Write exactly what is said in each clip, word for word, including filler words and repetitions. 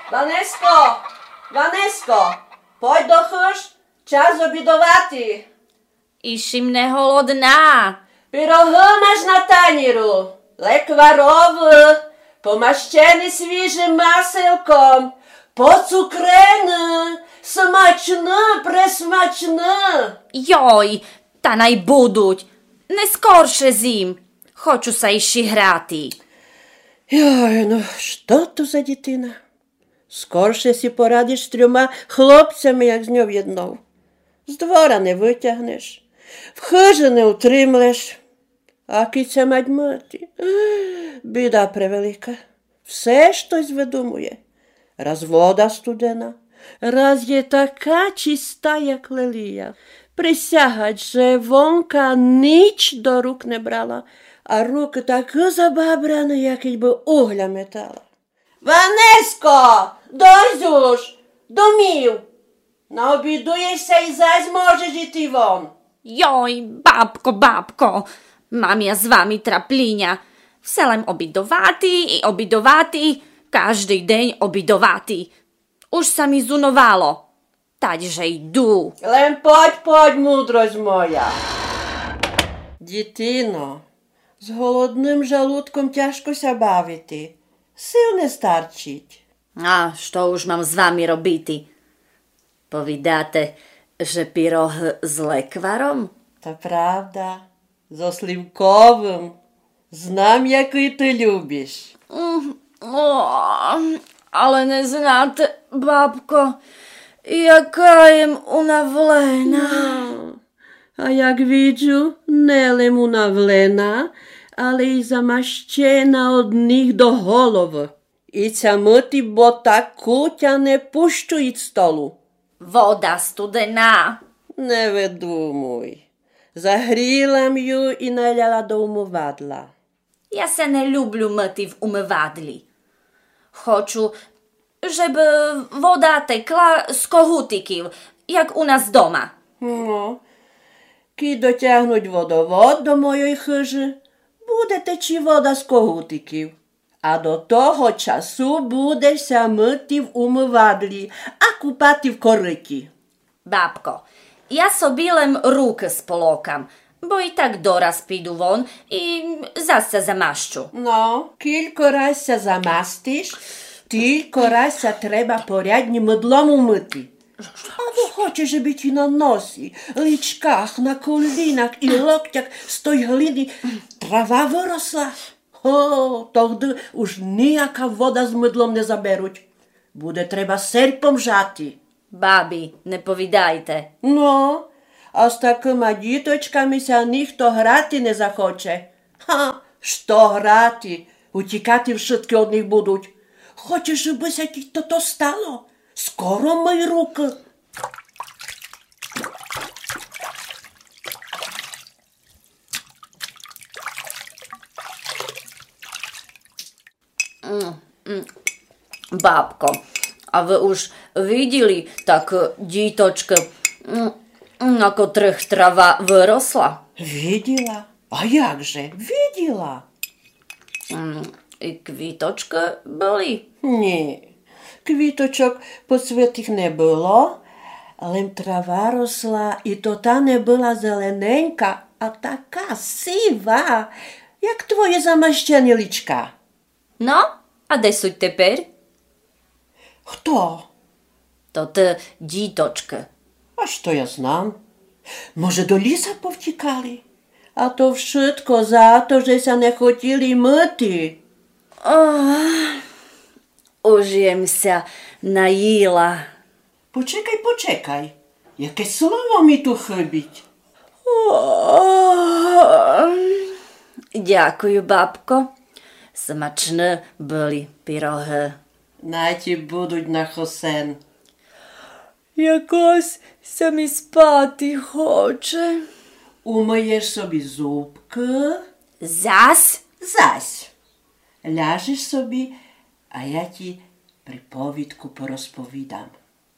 Ванеско, Ванеско, пойдь до хиш, час обідувати. Іші мене голодна. Пироги маєш на таніру, лекварові, помащені свіжим маселком, поцукрені, смачні, пресмачні. Йой, та най будуть. Не скорше зім. Хочу са іші грати. Йой, ну, що то за дитина? Скорше сі порадиш з трьома хлопцями, як з нього єднов. З двора не витягнеш, в хижі не утримлеш. А киця мать мати, біда превелика. Все щось видумує. Раз вода студена, раз є така чиста, як лелія. Присягать, що вонка ніч до рук не брала, а руки такі забабрані, як би угля метала. Ванеско, дойдуш, домів. Наобідуєшся і зась можеш іти вон. Joj, babko, babko, mam ja z wami traplinia. Wselem obidowaty i obidowaty, każdy dzień obidowaty. Už sa mi zunovalo. Takže jdu. Лем подь, подь, мудрость моя. Дитино, з голодним жалудком тяжкося бавити. Сил не старчить. A što už mám s vami robiti? Povídáte, že pyroh s lekvarom? Та правда, з осливковим. Знам, який ти любиш. Mm, o, ale neznáte, babko, jaká jem unavlena. А як віджу, не лим унавлена, але й замащена од них до голови. І ця мити, бо таку тя не пущу ід столу. Voda studená. Не видумуй. Загріла м'ю і наляла до умивадла. Ja sa ne ľubľu myty v umywadli. Хочу, żeby woda tekla z kohutykів, jak u nas doma. Ну, ки дотягнуть водовод до моєї хижі, буде течі вода з когутиків. А до того часу будешся мити в умивадлі, а купати в кориті. Babko, ja собі лем руки сполокам, бо і так дораз піду вон і зase замащу. Ну, кілько разся замастиш, тілько разся треба порядні мидлом умити. Або хочеш, щоб ті на носі, личках, на колінах і локтях з той глини трава виросла. О, тоді уж ніяка вода з мидлом не заберуть. Буде треба серпом жати. Babi, не повідайте. Ну, а з такими діточками ся ніхто грати не захоче. Ха, що грати? Утікати вшитки од них будуть. Хочеш, щоб ся то то стало? Скоро мий руки. Babko, a wy już widzieli tak dіточки, на котрих трава виросла? Виділа? А як же? Виділа? І квіточки були? Ні, квіточок посвятих не було, але трава росла, і то та не була зелененька, а така сива, як твоє замащені личка. No, a де суть тепер? Хто? То ти діточки. А що я знам? Може, до ліса повтікали? А то вшитко за то, že ся не хотіли мити. Уж ємся наїла. Почекай, почекай. Яке слово мі tu хибить? Дякую, бабко. Смачні були пироги. Наті будуть на хосен. Якось самі спати хоче. Умиєш собі зубки. Зась? Зась. Ляжеш собі, а я ті приповідку порозповідам.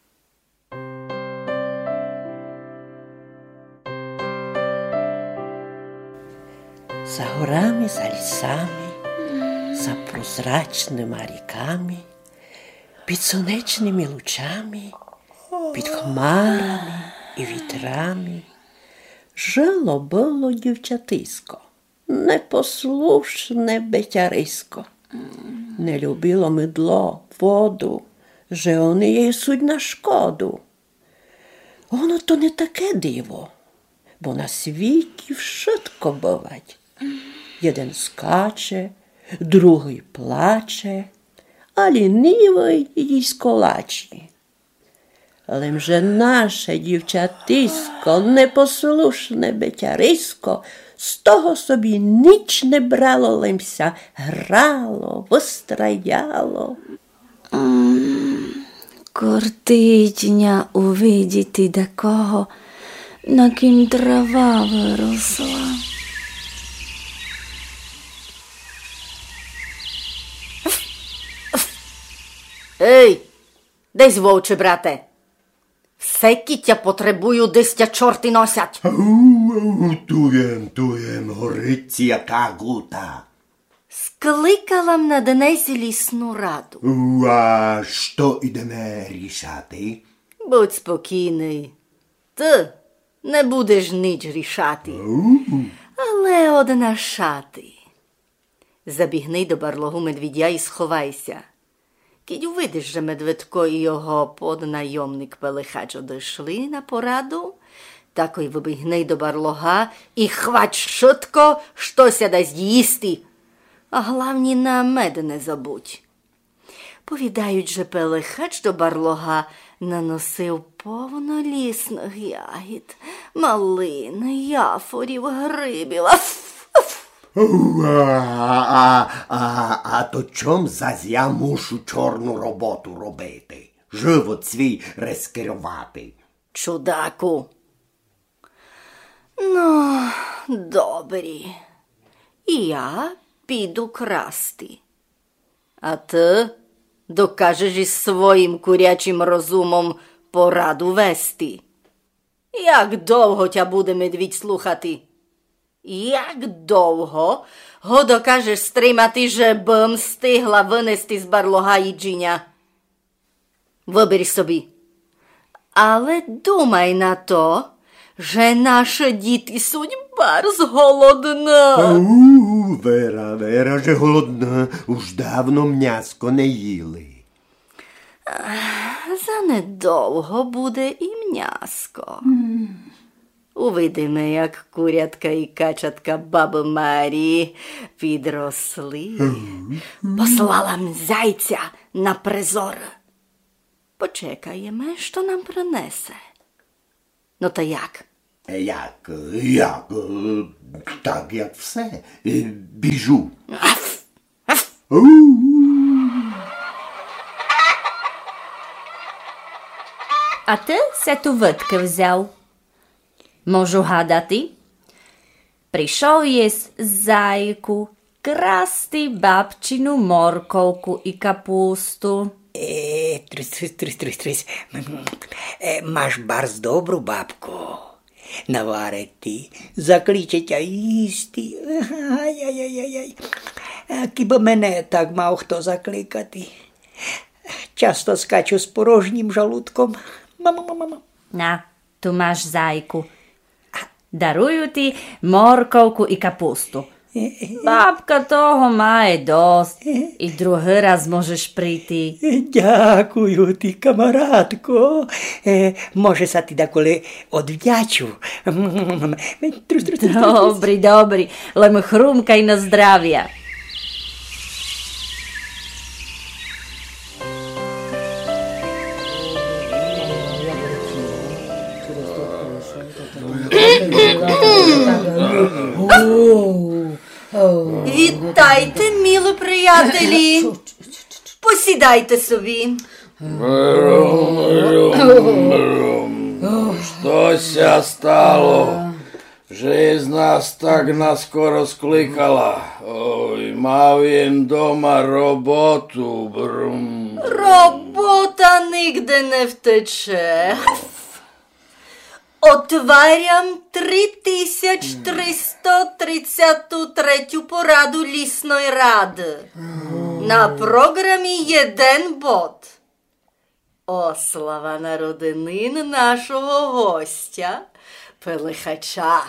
За горами, за лісами, за прозрачними ріками під сонячними лучами, під хмарами і вітрами жило було дівчатисько, непослушне бетярисько. Не любило мидло, воду, же вони їй суть на шкоду. Воно то не таке диво, бо на світі вшитко бувать. Jeden скаче, другий плаче, а лінивий їй сколачі. Але вже наше дівчатисько, непослушне бетярисько, з того собі ніч не брало, лимся грало, вистраяло. Кортитня увидіти такого, на ким трава виросла. Ей, десь вовче, брате. Все кіття потребую, десь тя чорти носять. Туєм, туєм, горить яка гута. Скликала на днесь лісну раду. А що ідеме рішати? Будь спокійний. Ти не будеш ніч рішати, але однашати. Забігни до барлогу медвідя і сховайся. Кідь увидиш, що Медведко і його поднайомник Пелихач одійшли на пораду, тако й вибігни до барлога і хвать швидко, щося дасть їсти. А главні на мед не забудь. Повідають, що Пелихач до барлога наносив повно лісних ягід, малин, яфорів, грибів. А, а, а то чом зась я мушу чорну роботу робити? Живот свій розкерувати. Чудаку. Ну, добрі. І я піду красти. А ти докажеш із своїм курячим розумом пораду вести. Як довго тя буде медвідь слухати? Як довго го докажеш стримати, щоб встигла винести з барлога їджиня? Вибери собі. Але думай на то, що наші діти суть барз голодна. У, Вера, Вера, же голодна, уж давно м'яско не їли. Занедовго буде і м'яско. Mm. Увидиме, як курятка і качатка баби Марії підросли. Mm. Послала м зайця на призор. Почекаємо, що нам принесе. Ну то як? Як, як, так як все, біжу. Аф, аф. А ти се ту витки взяв? Можу гадати? Прийшов єсь зайку красти бабчину морковку і капусту. Е, трис, трис, трис, трис, трис. Е, маш барз добру бабку. Наварити, закличать, а їсти. Ай-яй-яй-яй. Кіба мене так мав хто закликати. Часто скачу з порожнім жалудком. Мама-мама-мама. На, tu masz zajku. Дарую ти морковку і капусту. Бабка того має дост. І другий раз можеш прийти. Дякую ти, камарадко. Е, може, са ти деколи одвдячу. Добрий, добрий. Лем хрумкай на здрав'я. Вітайте, милі приятелі. Посідайте собі. Щося стало? Жизнь нас так наскоро скликала. Ой, мав він дома роботу. Брум. Робота нігде не втече. Отварям три тисячі триста тридцять третю пораду лісної ради. На програмі єден бот. Ослава народинин нашого гостя, Пелихача.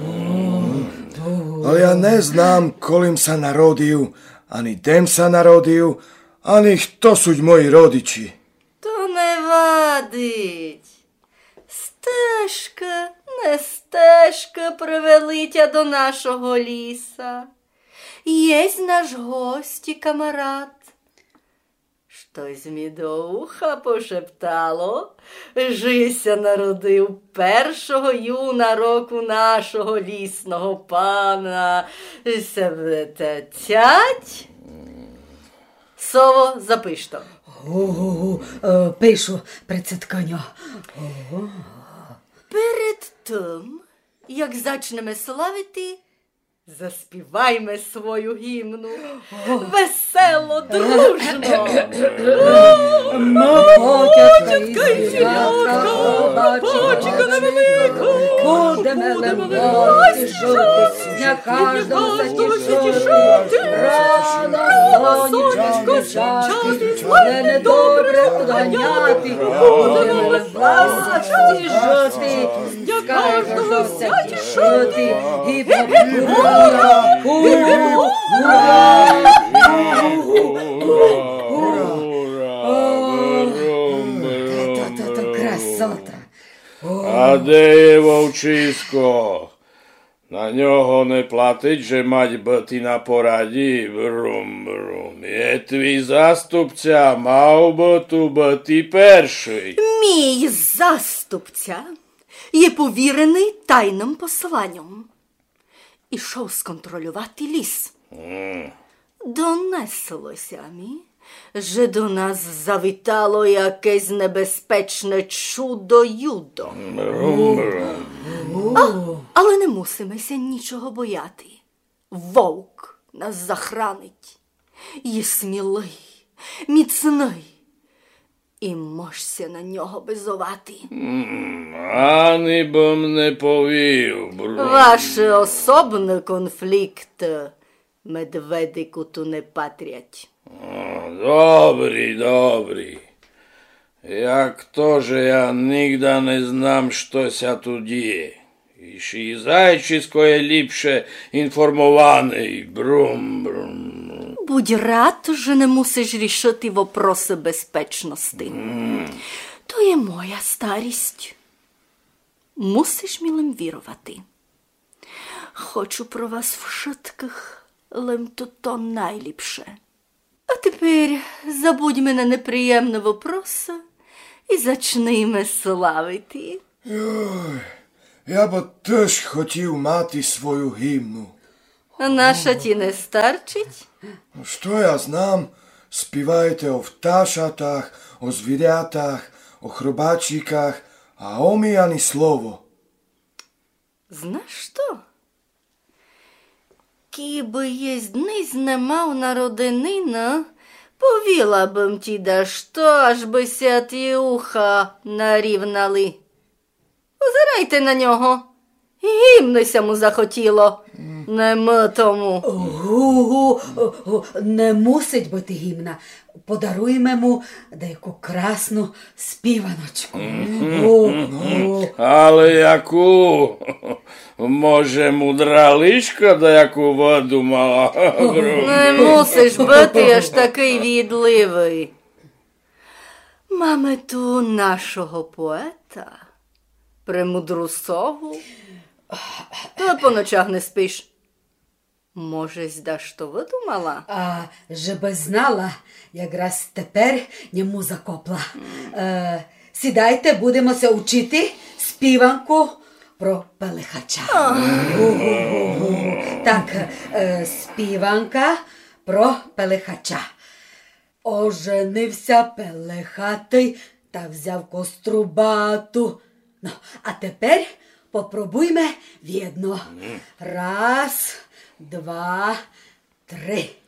Ale ja ne znam kolim sa narodil, ani dem sa narodil, ani hto suť moji rodiči. То не вадить. Стежка, не стежка привели тя до нашого ліса. Єсть наш гость і камарат. Щось мі до уха пошептало, жися народив першого юна року нашого лісного пана. Себе тять. Сово, запиш то. Ого, е, пишу предситканню. Перед тим, як зачнемо славити, заспіваймо свою гімну. Весело, дружно. Потятка і зірятка, бачика невелика, будемо лемати жовти, сня кожного затішити. Рано сонечко січати, зле недобре доганяти, будемо лемати жовти, сня кожного затішити, і побура. Ура! Ура! Красота! А де є вовчисько? На нього не платить, že mať бити на пораді. Брум, брум. Є твій заступця, мав би tu бити перший. Мій заступця є повірений тайним посланням. Ішов сконтролювати ліс. Mm. Донеслося мі, що до нас завітало якесь небезпечне чудо-юдо. Брум, брум. А, але не мусимося нічого бояти. Вовк нас захранить. Є смілий, міцний. І можся на нього безувати. Ані бом не повів, брум. Ваш особний конфлікт медведику ту не патрять. Добрý, dobrý. Jak to, že ja nikda ne znam što sa tu dije. Iši zajčisko je lіпше інформований. Брум, брум. Будь рад, що не мусиш рішити вопроси безпечності. Mm. То є моя старість. Мусиш мілим вірувати. Хочу про вас вшитких, лим то то найліпше. А тепер забудьмо на неприємні вопроси і зачнемо славити. Joj, ja by tež хотів mati svoju himnu. А наша ті не старчить? Što ja znam, spívajte o vtášatách, o zvieriatách, o chrobáčikách a o mi ani slovo. Знаєш що? Кіби єсть дни знемав народинина, повіла бим ті да що, аж би ся ті уха нарівнали. Озирайте на нього. Гімнися му захотіло. Не ми тому. Гу-гу, не мусить бути гімна. Подаруємо йому деяку красну співаночку. Гу-гу. Але яку? Може, мудра лишка да яку воду мала? Брум. Не мусиш бути аж такий відливий. Маме ту нашого поета, премудру сову. Та по ночах не спиш. Може, зда що видумала? А же би знала, якраз тепер ньому закопла. Е, сідайте, будемося учити співанку про Пелихача. Гу-гу-гу-гу. Так, е, співанка про Пелихача. Оженився Пелихатий та взяв кострубату. Ну, а тепер попробуйме в'єдно. Раз, два, три.